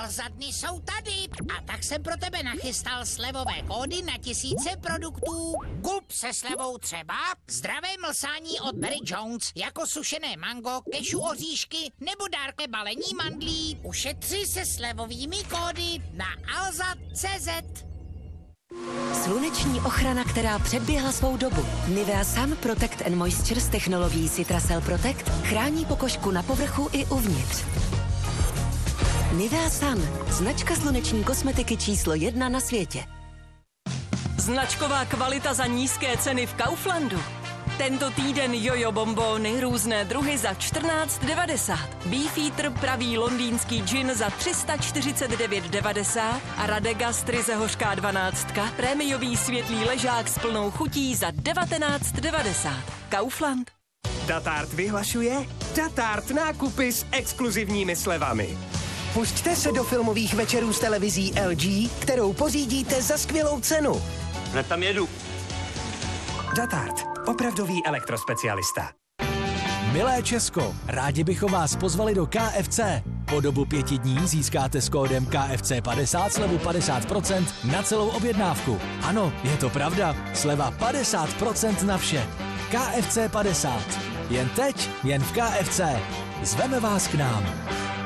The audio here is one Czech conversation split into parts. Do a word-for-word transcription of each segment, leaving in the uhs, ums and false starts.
Alza dny jsou tady. A tak jsem pro tebe nachystal slevové kódy na tisíce produktů. Kup se slevou třeba zdravé mlsání od Barry Jones, jako sušené mango, kešu oříšky nebo dárkle balení mandlí. Ušetři se slevovými kódy na alza tečka cé zet. Sluneční ochrana, která předběhla svou dobu. Nivea Sun Protect and Moisture s technologií Citracel Protect chrání pokožku na povrchu i uvnitř. Nivea Sun, značka sluneční kosmetiky číslo jedna na světě. Značková kvalita za nízké ceny v Kauflandu. Tento týden jojo bombóny různé druhy za čtrnáct devadesát. Beefeater pravý londýnský gin za tři sta čtyřicet devět devadesát a Radegast ryze hořká dvanáctka prémiový světlý ležák s plnou chutí za devatenáct devadesát. Kaufland. Datart vyhlašuje Datart nákupy s exkluzivními slevami. Pusťte se do filmových večerů s televizí L G, kterou pořídíte za skvělou cenu. Hned tam jedu. Datart. Opravdový elektrospecialista. Milé Česko, rádi bychom vás pozvali do K F C. Po dobu pěti dní získáte s kódem K F C padesát slevu padesát procent na celou objednávku. Ano, je to pravda, sleva padesát procent na vše. K F C padesát. Jen teď, jen v K F C. Zveme vás k nám.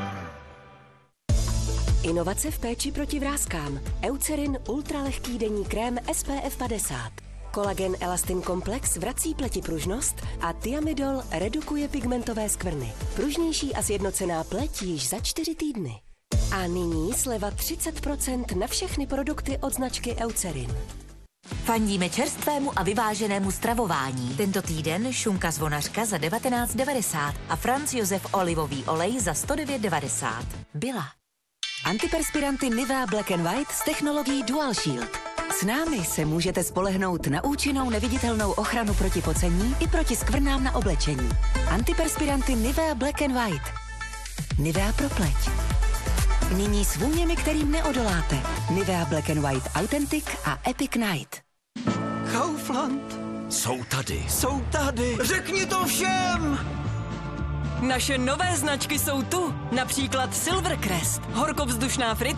Inovace v péči proti vráskám. Eucerin ultralehký denní krém S P F padesát. Kolagen Elastin Komplex vrací pleti pružnost a Thiamidol redukuje pigmentové skvrny. Pružnější a sjednocená pleť již za čtyři týdny. A nyní sleva třicet procent na všechny produkty od značky Eucerin. Fandíme čerstvému a vyváženému stravování. Tento týden šunka zvonařka za devatenáct devadesát a Franz Josef olivový olej za sto devět devadesát. Byla. Antiperspiranty Nivea Black and White s technologií Dual Shield. S námi se můžete spolehnout na účinnou neviditelnou ochranu proti pocení i proti skvrnám na oblečení. Antiperspiranty Nivea Black and White. Nivea pro pleť. Nyní s vůněmi, kterým neodoláte. Nivea Black and White Authentic a Epic Night. Kaufland. Jsou tady. Jsou tady. Řekni to všem! Naše nové značky jsou tu. Například Silvercrest, horkovzdušná frita